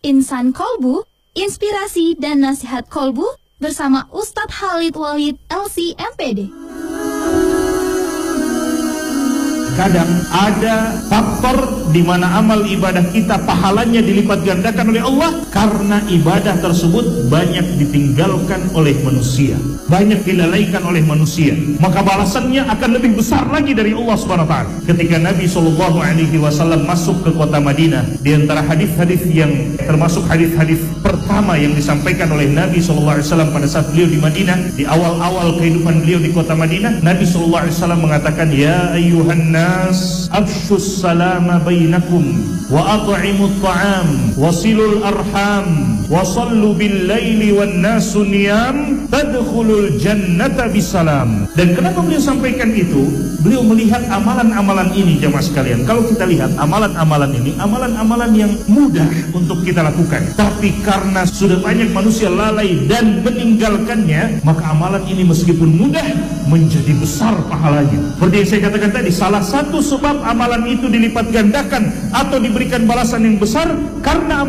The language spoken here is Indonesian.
Insan Kolbu, inspirasi dan nasihat Kolbu bersama Ustadz Khalid Wahid LC MPD. Kadang ada faktor di mana amal ibadah kita pahalanya dilipat gandakan oleh Allah karena ibadah tersebut banyak ditinggalkan oleh manusia, banyak dilalaikan oleh manusia, maka balasannya akan lebih besar lagi dari Allah Subhanahu wa taala. Ketika Nabi SAW masuk ke kota Madinah, di antara hadis-hadis yang termasuk hadis-hadis pertama yang disampaikan oleh Nabi SAW pada saat beliau di Madinah, di awal-awal kehidupan beliau di kota Madinah, Nabi SAW mengatakan, ya ayyuhan nas afshus salama bainakum wa at'imut ta'am wasilul arham wa sallu bil laili wan nasu niyam tadkhulul jannata bisalam. Dan kenapa beliau sampaikan itu? Beliau melihat amalan-amalan ini, jamaah sekalian. Kalau kita lihat amalan-amalan ini, amalan-amalan yang mudah untuk kita lakukan, tapi karena sudah banyak manusia lalai dan meninggalkannya, maka amalan ini meskipun mudah menjadi besar pahalanya. Seperti yang saya katakan tadi, salah satu sebab amalan itu dilipat gandakan atau diberikan balasan yang besar karena